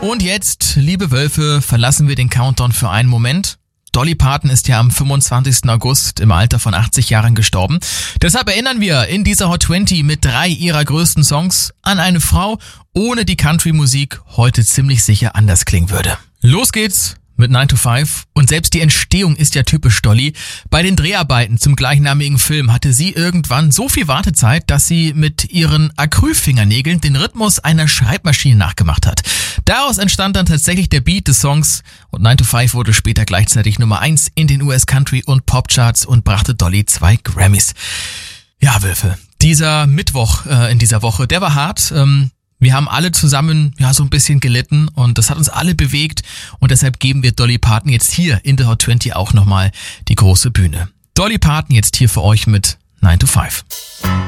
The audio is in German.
Und jetzt, liebe Wölfe, verlassen wir den Countdown für einen Moment. Dolly Parton ist ja am 25. August im Alter von 80 Jahren gestorben. Deshalb erinnern wir in dieser Hot 20 mit 3 ihrer größten Songs an eine Frau, ohne die Country-Musik heute ziemlich sicher anders klingen würde. Los geht's mit 9 to 5 und selbst die Entstehung ist ja typisch Dolly. Bei den Dreharbeiten zum gleichnamigen Film hatte sie irgendwann so viel Wartezeit, dass sie mit ihren Acrylfingernägeln den Rhythmus einer Schreibmaschine nachgemacht hat. Daraus entstand dann tatsächlich der Beat des Songs und 9 to 5 wurde später gleichzeitig Nummer 1 in den US Country und Pop Charts und brachte Dolly 2 Grammys. Ja, Wölfe, dieser Mittwoch in dieser Woche, der war hart. Wir haben alle zusammen so ein bisschen gelitten und das hat uns alle bewegt und deshalb geben wir Dolly Parton jetzt hier in der Hot 20 auch nochmal die große Bühne. Dolly Parton jetzt hier für euch mit 9 to 5.